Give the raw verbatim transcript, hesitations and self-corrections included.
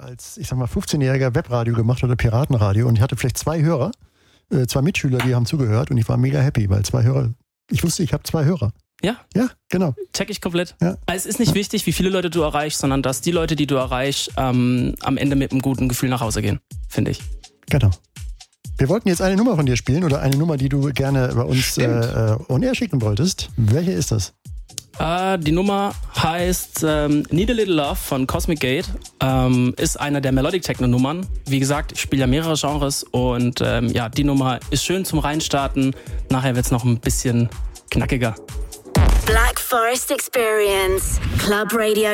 als, ich sag mal, fünfzehnjähriger Webradio gemacht oder Piratenradio und ich hatte vielleicht zwei Hörer, äh, zwei Mitschüler, die haben zugehört und ich war mega happy, weil zwei Hörer, ich wusste, ich habe zwei Hörer. Ja? Ja, genau. Check ich komplett. Ja. Es ist nicht wichtig, wie viele Leute du erreichst, sondern dass die Leute, die du erreichst, ähm, am Ende mit einem guten Gefühl nach Hause gehen, finde ich. Genau. Wir wollten jetzt eine Nummer von dir spielen oder eine Nummer, die du gerne bei uns äh, äh, on air schicken wolltest. Welche ist das? Äh, die Nummer heißt ähm, Need a Little Love von Cosmic Gate. Ähm, ist eine der Melodic Techno Nummern. Wie gesagt, ich spiele ja mehrere Genres und ähm, ja, die Nummer ist schön zum Reinstarten. Nachher wird es noch ein bisschen knackiger. Black Forest Experience, Club Radio